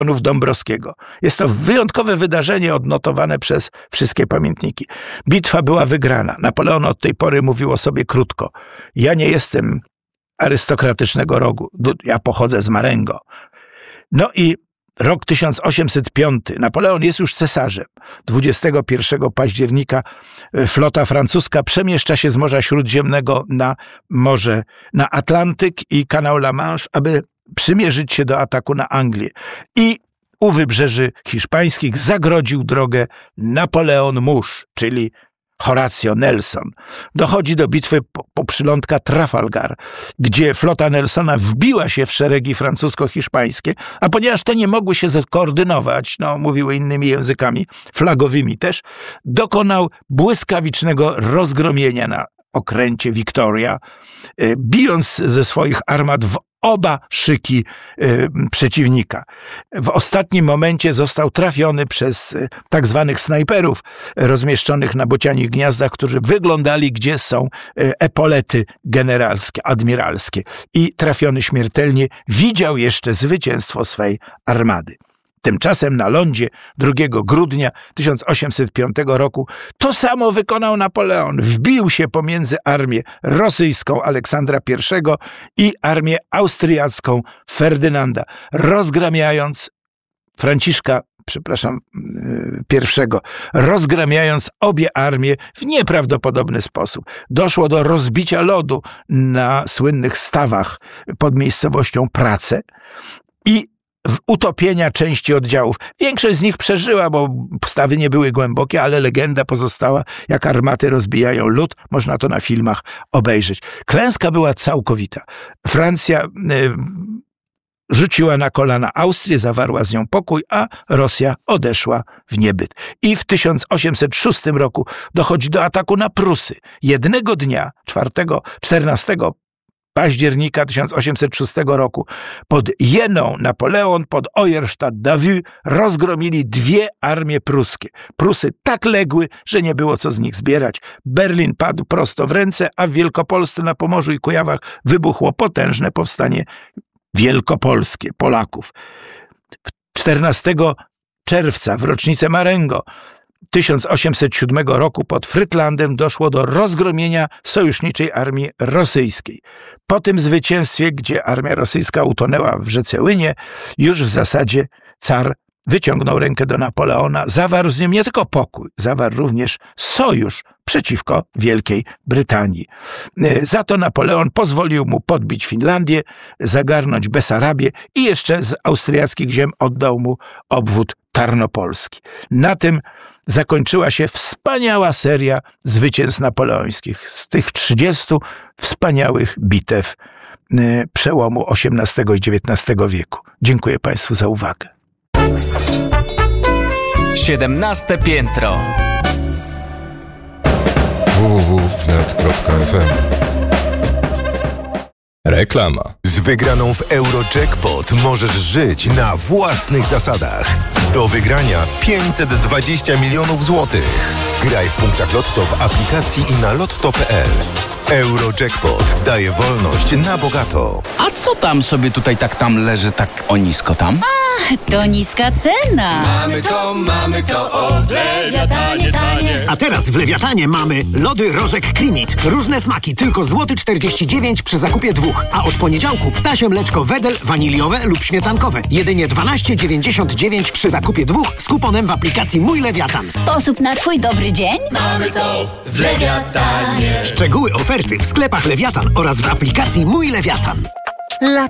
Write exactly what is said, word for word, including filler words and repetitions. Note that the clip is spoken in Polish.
Dąbrowskiego. Jest to wyjątkowe wydarzenie odnotowane przez wszystkie pamiętniki. Bitwa była wygrana. Napoleon od tej pory mówił o sobie krótko. Ja nie jestem arystokratycznego rogu. Ja pochodzę z Marengo. No i rok tysiąc osiemset piąty. Napoleon jest już cesarzem. dwudziestego pierwszego października flota francuska przemieszcza się z Morza Śródziemnego na morze, na Atlantyk i kanał La Manche, aby przymierzyć się do ataku na Anglię. I u wybrzeży hiszpańskich zagrodził drogę Napoleon Mórz, czyli Horatio Nelson. Dochodzi do bitwy po, po przylądka Trafalgar, gdzie flota Nelsona wbiła się w szeregi francusko-hiszpańskie, a ponieważ te nie mogły się skoordynować, no mówiły innymi językami, flagowymi też, dokonał błyskawicznego rozgromienia na okręcie Victoria, bijąc ze swoich armat w oba szyki y, przeciwnika. W ostatnim momencie został trafiony przez y, tak zwanych snajperów rozmieszczonych na bocianich gniazdach, którzy wyglądali, gdzie są y, epolety generalskie, admiralskie. I trafiony śmiertelnie widział jeszcze zwycięstwo swej armady. Tymczasem na lądzie drugiego grudnia tysiąc osiemset piątego roku to samo wykonał Napoleon. Wbił się pomiędzy armię rosyjską Aleksandra pierwszego i armię austriacką Ferdynanda, rozgramiając Franciszka, przepraszam, pierwszego, rozgramiając obie armie w nieprawdopodobny sposób. Doszło do rozbicia lodu na słynnych stawach pod miejscowością Prace i w utopienia części oddziałów. Większość z nich przeżyła, bo stawy nie były głębokie, ale legenda pozostała, jak armaty rozbijają lód. Można to na filmach obejrzeć. Klęska była całkowita. Francja y, rzuciła na kolana Austrię, zawarła z nią pokój, a Rosja odeszła w niebyt. I w tysiąc osiemset szóstym roku dochodzi do ataku na Prusy. Jednego dnia, czternastego października tysiąc osiemset szóstego roku pod Jeną Napoleon, pod Auerstadt d'Avaux rozgromili dwie armie pruskie. Prusy tak legły, że nie było co z nich zbierać. Berlin padł prosto w ręce, a w Wielkopolsce, na Pomorzu i Kujawach wybuchło potężne powstanie wielkopolskie Polaków. czternastego czerwca w rocznicę Marengo tysiąc osiemset siódmego roku pod Frytlandem doszło do rozgromienia sojuszniczej armii rosyjskiej. Po tym zwycięstwie, gdzie armia rosyjska utonęła w rzece Łynie, już w zasadzie car wyciągnął rękę do Napoleona, zawarł z nim nie tylko pokój, zawarł również sojusz przeciwko Wielkiej Brytanii. Za to Napoleon pozwolił mu podbić Finlandię, zagarnąć Besarabię i jeszcze z austriackich ziem oddał mu obwód tarnopolski. Na tym zakończyła się wspaniała seria zwycięstw napoleońskich z tych trzydziestu wspaniałych bitew przełomu osiemnastego i dziewiętnastego wieku. Dziękuję Państwu za uwagę. siedemnaste piętro. w w w kropka wnet kropka f m. Reklama. Z wygraną w Eurojackpot możesz żyć na własnych zasadach. Do wygrania pięćset dwadzieścia milionów złotych. Graj w punktach Lotto w aplikacji i na lotto kropka p l. Eurojackpot daje wolność na bogato. A co tam sobie tutaj tak tam leży tak o nisko tam? A, to niska cena. Mamy to, mamy to, o, w Lewiatanie tanie. A teraz w Lewiatanie mamy lody Rożek Klimit. Różne smaki, tylko złoty czterdzieści dziewięć przy zakupie dwóch. A od poniedziałku ptasie mleczko Wedel, waniliowe lub śmietankowe. Jedynie dwanaście dziewięćdziesiąt dziewięć przy zakupie dwóch z kuponem w aplikacji Mój Lewiatan. Sposób na twój dobry dzień? Mamy to w Lewiatanie. Szczegóły oferty w sklepach Lewiatan oraz w aplikacji Mój Lewiatan. Lato